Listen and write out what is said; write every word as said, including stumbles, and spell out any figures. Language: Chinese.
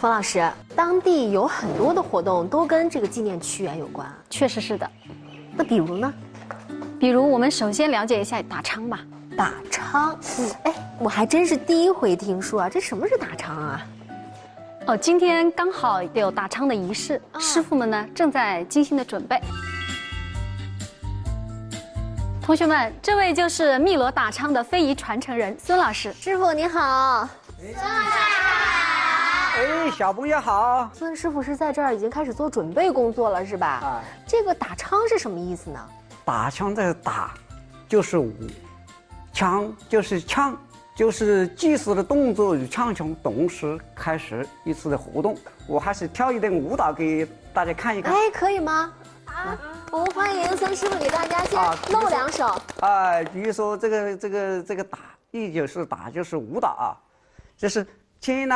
冯老师，当地有很多的活动都跟这个纪念屈原有关啊。 确实是的。 那比如呢？ 比如我们首先了解一下打娼吧。 打娼，嗯，哎，我还真是第一回听说啊，这什么是打娼啊？ 哦，今天刚好有打娼的仪式，啊、师傅们呢正在精心的准备。同学们，这位就是汨罗打娼的非遗传承人孙老师。 师傅你好。孙老师好。哎，小朋友好。 孙师傅是在这儿已经开始做准备工作了，是吧？啊。这个打娼是什么意思呢？ 打枪的打，就是舞。枪就是枪，就是祭祀的动作与唱腔同时开始一次的活动。我还是跳一段舞蹈给大家看一看。 哎，可以吗？啊，我们欢迎孙师傅给大家先露两手。 啊，比如说这个这个这个打，一就是打就是舞蹈啊，就是牵拉。